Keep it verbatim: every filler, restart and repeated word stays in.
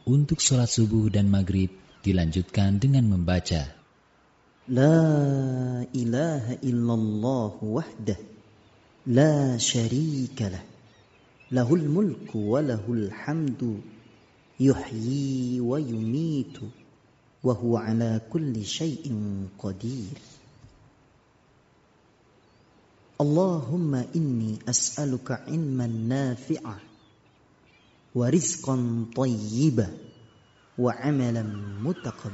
Untuk sholat subuh dan maghrib dilanjutkan dengan membaca La ilaha illallah wahdah la syarika lah, lahul mulku wa lahul hamdu, yuhyi wa yumitu, wa huwa ala kulli syai'in qadir. Allahumma inni as'aluka ilman nafi'ah wa rizqan tayyibah wa amalan mutaqabbal.